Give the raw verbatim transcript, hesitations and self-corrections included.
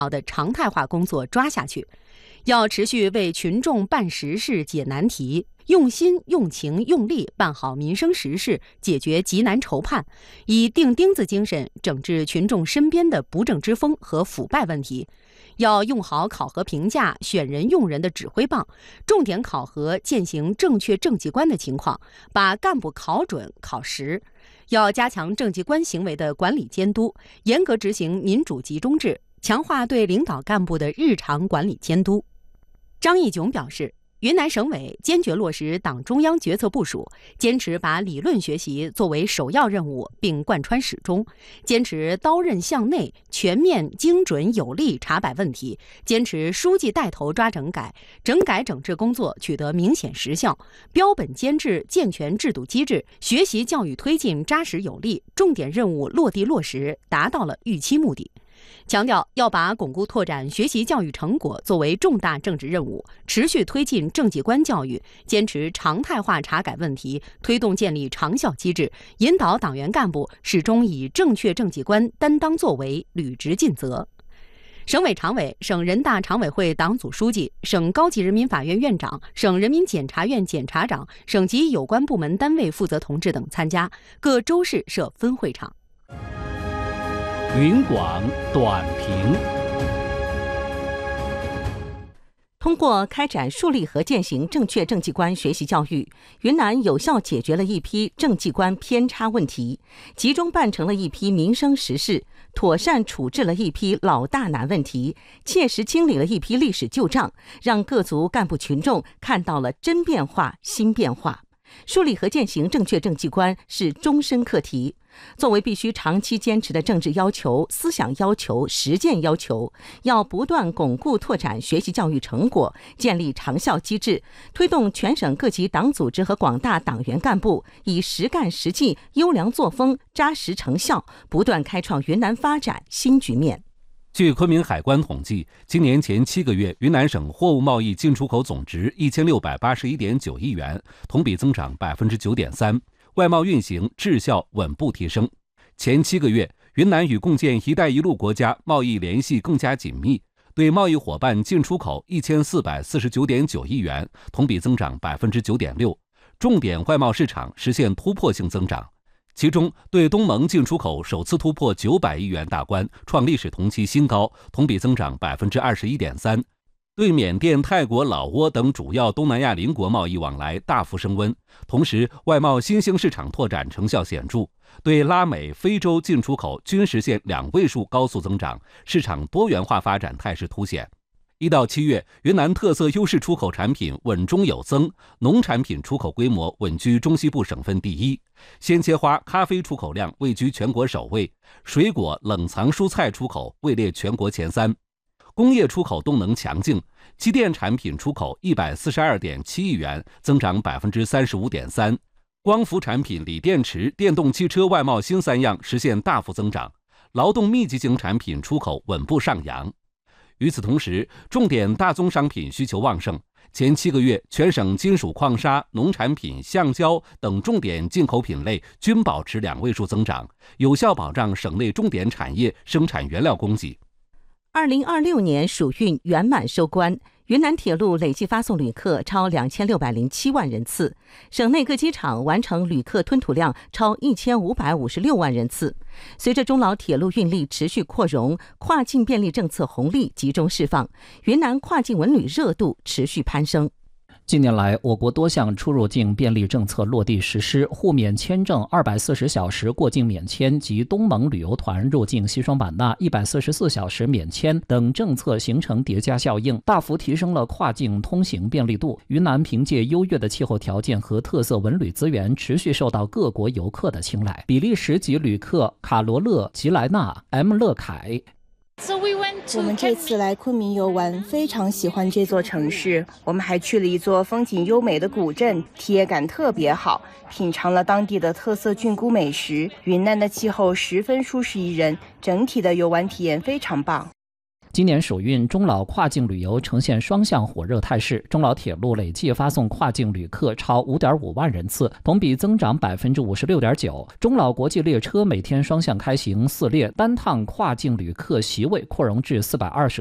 的常态化工作抓下去，要持续为群众办实事、解难题，用心、用情、用力办好民生实事，解决急难愁盼，以钉钉子精神整治群众身边的不正之风和腐败问题。要用好考核评价、选人用人的指挥棒，重点考核践行正确政绩观的情况，把干部考准考实。要加强政绩观行为的管理监督，严格执行民主集中制，强化对领导干部的日常管理监督。张义炯表示，云南省委坚决落实党中央决策部署，坚持把理论学习作为首要任务并贯穿始终，坚持刀刃向内、全面、精准、有力查摆问题，坚持书记带头抓整改，整改整治工作取得明显实效，标本兼治、健全制度机制，学习教育推进扎实有力，重点任务落地落实，达到了预期目的。强调要把巩固拓展学习教育成果作为重大政治任务，持续推进政绩观教育，坚持常态化查改问题，推动建立长效机制，引导党员干部始终以正确政绩观担当作为，履职尽责。省委常委、省人大常委会党组书记、省高级人民法院院长、省人民检察院检察长、省级有关部门单位负责同志等参加，各州市设分会场。 云广短评。 通过开展树立和践行正确政绩观学习教育，云南有效解决了一批政绩观偏差问题，集中办成了一批民生实事，妥善处置了一批老大难问题，切实清理了一批历史旧账，让各族干部群众看到了真变化、新变化。树立和践行正确政绩观是终身课题，作为必须长期坚持的政治要求、思想要求、实践要求，要不断巩固拓展学习教育成果，建立长效机制，推动全省各级党组织和广大党员干部以实干实际、优良作风、扎实成效，不断开创云南发展新局面。 据昆明海关统计，今年前七个月，云南省货物贸易进出口总值一千六百八十一点九亿元，同比增长百分之九点三，外贸运行质效稳步提升。前七个月，云南与共建“一带一路”国家贸易联系更加紧密，对贸易伙伴进出口一千四百四十九点九亿元，同比增长百分之九点六，重点外贸市场实现突破性增长。其中，对东盟进出口首次突破九百亿元大关，创历史同期新高，同比增长百分之二十一点三。对缅甸、泰国、老挝等主要东南亚邻国贸易往来大幅升温，同时外贸新兴市场拓展成效显著，对拉美、非洲进出口均实现两位数高速增长，市场多元化发展态势凸显。一到七月，云南特色优势出口产品稳中有增，农产品出口规模稳居中西部省份第一，鲜切花、咖啡出口量位居全国首位，水果、冷藏蔬菜出口位列全国前三。工业出口动能强劲，机电产品出口一百四十二点七亿元，增长百分之三十五点三。光伏产品、锂电池、电动汽车外贸新三样实现大幅增长，劳动密集型产品出口稳步上扬。与此同时，重点大宗商品需求旺盛，前七个月，全省金属矿砂、农产品、橡胶等重点进口品类均保持两位数增长，有效保障省内重点产业生产原料供给。 二零二六年暑运圆满收官，云南铁路累计发送旅客超两千六百零七万人次，省内各机场完成旅客吞吐量超一千五百五十六万人次。随着中老铁路运力持续扩容，跨境便利政策红利集中释放，云南跨境文旅热度持续攀升。 近年来，我国多项出入境便利政策落地实施，互免签证二百四十小时过境免签及东盟旅游团入境西双版纳一百四十四小时免签等政策形成叠加效应，大幅提升了跨境通行便利度。云南凭借优越的气候条件和特色文旅资源，持续受到各国游客的青睐。比利时籍旅客卡罗勒·吉莱纳 M 乐凯。 我们这次来昆明游玩，非常喜欢这座城市。我们还去了一座风景优美的古镇，体验感特别好，品尝了当地的特色菌菇美食。云南的气候十分舒适宜人，整体的游玩体验非常棒。 今年暑运，中老跨境旅游呈现双向火热态势。中老铁路累计发送跨境旅客超 五点五万人次，同比增长 百分之五十六点九。中老国际列车每天双向开行四列，单趟跨境旅客席位扩容至四百二十